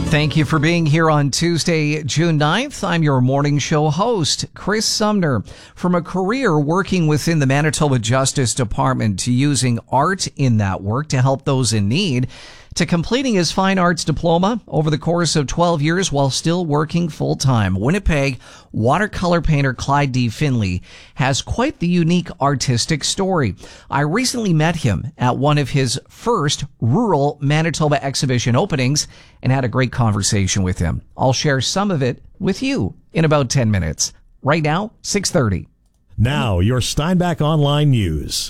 Thank you for being here on Tuesday, June 9th. I'm your morning show host, Chris Sumner. From a career working within the Manitoba Justice Department to using art in that work to help those in need, to completing his fine arts diploma over the course of 12 years while still working full-time, Winnipeg watercolor painter Clyde D. Finley has quite the unique artistic story. I recently met him at one of his first rural Manitoba exhibition openings and had a great conversation with him. I'll share some of it with you in about 10 minutes. Right now, 6:30. Now, your Steinbach Online News.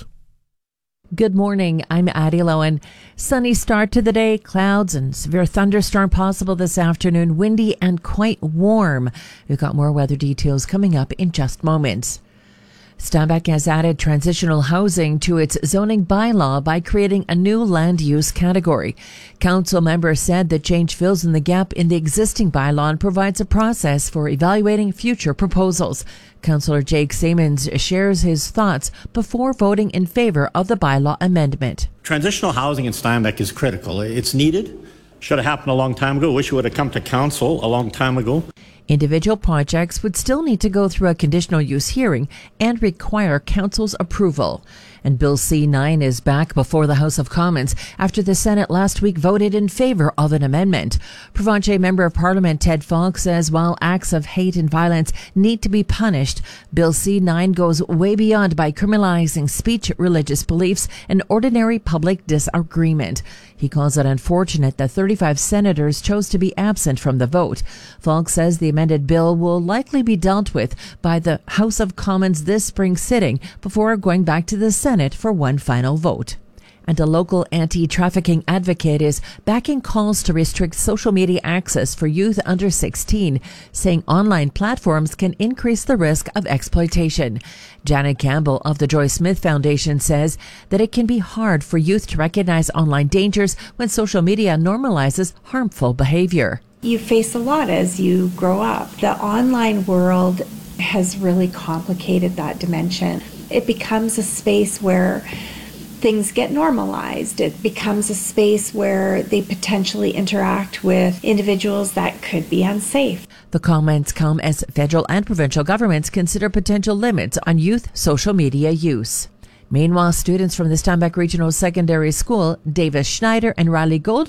Good morning. I'm Addie Lowen. Sunny start to the day. Clouds and severe thunderstorm possible this afternoon. Windy and quite warm. We've got more weather details coming up in just moments. Steinbach has added transitional housing to its zoning bylaw by creating a new land use category. Council members said the change fills in the gap in the existing bylaw and provides a process for evaluating future proposals. Councillor Jake Siemens shares his thoughts before voting in favor of the bylaw amendment. Transitional housing in Steinbach is critical. It's needed. Should have happened a long time ago. Wish it would have come to council a long time ago. Individual projects would still need to go through a conditional use hearing and require council's approval. And Bill C-9 is back before the House of Commons after the Senate last week voted in favor of an amendment. Provincial Member of Parliament Ted Falk says while acts of hate and violence need to be punished, Bill C-9 goes way beyond by criminalizing speech, religious beliefs, and ordinary public disagreement. He calls it unfortunate that 35 senators chose to be absent from the vote. Falk says the amended bill will likely be dealt with by the House of Commons this spring sitting before going back to the Senate for one final vote. And a local anti-trafficking advocate is backing calls to restrict social media access for youth under 16, saying online platforms can increase the risk of exploitation. Janet Campbell of the Joy Smith Foundation says that it can be hard for youth to recognize online dangers when social media normalizes harmful behavior. You face a lot as you grow up. The online world has really complicated that dimension. It becomes a space where things get normalized. It becomes a space where they potentially interact with individuals that could be unsafe. The comments come as federal and provincial governments consider potential limits on youth social media use. Meanwhile, students from the Steinbach Regional Secondary School, Davis Schneider and Riley Gold